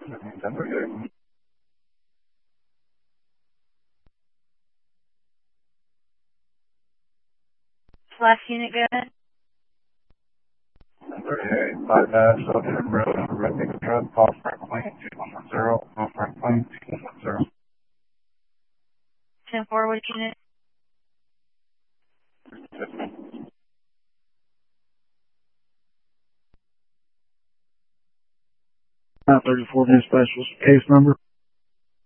Last unit, go ahead. 38, 5 Southern Road, Red Truck, Phosphorus Plane, 210, Phosphorus Plane, 210. 10-4, which unit? 34 dispatch, what's the case number?